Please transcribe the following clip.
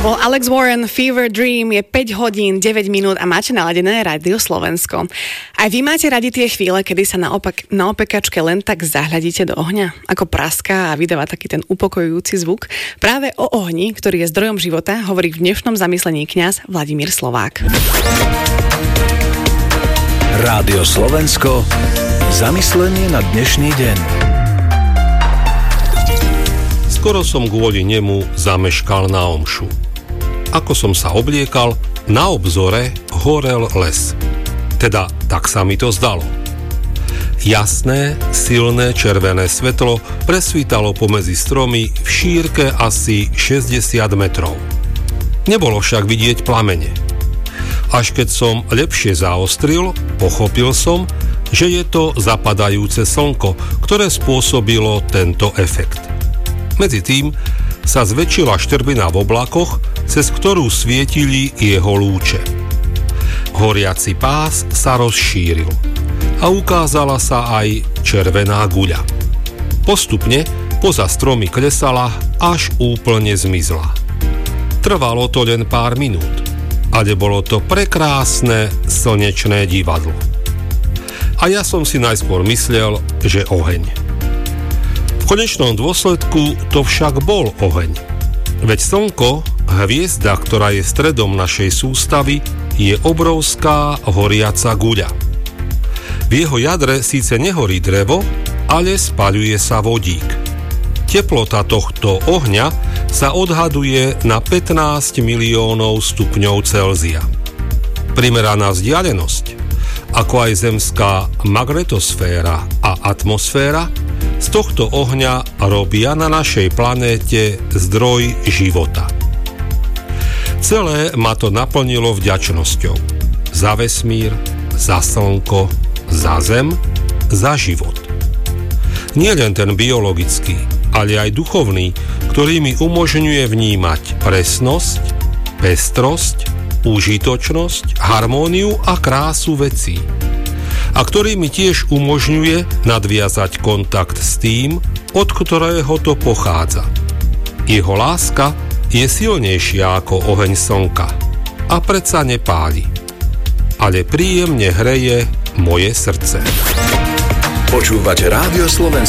bol Alex Warren, Fever Dream, je 5 hodín, 9 minút a máte naladené Rádio Slovensko. Aj vy máte radi tie chvíle, kedy sa na opekačke len tak zahľadíte do ohňa, ako praská a vydáva taký ten upokojujúci zvuk. Práve o ohni, ktorý je zdrojom života, hovorí v dnešnom zamyslení kňaz Vladimír Slovák. Rádio Slovensko, zamyslenie na dnešný deň. Skoro som kvôli nemu zameškal na omšu. Ako som sa obliekal, na obzore horel les. Teda, tak sa mi to zdalo. Jasné, silné červené svetlo presvítalo pomedzi stromy v šírke asi 60 metrov. Nebolo však vidieť plamene. Až keď som lepšie zaostril, pochopil som, že je to zapadajúce slnko, ktoré spôsobilo tento efekt. Medzi tým sa zväčšila štrbina v oblakoch, cez ktorú svietili jeho lúče. Horiaci pás sa rozšíril a ukázala sa aj červená guľa. Postupne poza stromy klesala, až úplne zmizla. Trvalo to len pár minút, ale bolo to prekrásne slnečné divadlo. A ja som si najskôr myslel, že oheň. V konečnom dôsledku to však bol oheň. Veď slnko, hviezda, ktorá je stredom našej sústavy, je obrovská horiaca guľa. V jeho jadre síce nehorí drevo, ale spaľuje sa vodík. Teplota tohto ohňa sa odhaduje na 15 miliónov stupňov Celzia. Primeraná vzdialenosť, ako aj zemská magnetosféra a atmosféra, z tohto ohňa robia na našej planéte zdroj života. Celé ma to naplnilo vďačnosťou. Za vesmír, za slnko, za zem, za život. Nie len ten biologický, ale aj duchovný, ktorý mi umožňuje vnímať presnosť, pestrosť, užitočnosť, harmóniu a krásu vecí. A ktorý mi tiež umožňuje nadviazať kontakt s tým, od ktorého to pochádza. Jeho láska je silnejšia ako oheň slnka a predsa nepáli, ale príjemne hreje moje srdce. Počúvate Rádio Slovensko.